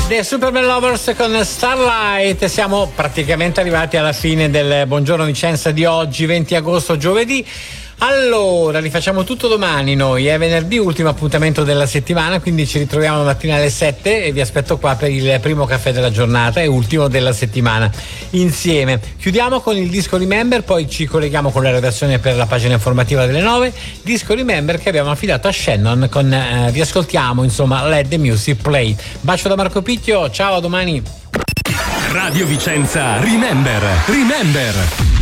The Superman Lovers con Starlight. Siamo praticamente arrivati alla fine del Buongiorno Vicenza di oggi, 20 agosto, giovedì. Allora, rifacciamo tutto domani noi, è venerdì, ultimo appuntamento della settimana, quindi ci ritroviamo la mattina alle 7 e vi aspetto qua per il primo caffè della giornata e ultimo della settimana insieme. Chiudiamo con il disco Remember, poi ci colleghiamo con la redazione per la pagina informativa delle 9. Disco Remember che abbiamo affidato a Shannon con vi ascoltiamo, insomma, Let the Music Play. Bacio da Marco Picchio, ciao, a domani. Radio Vicenza Remember.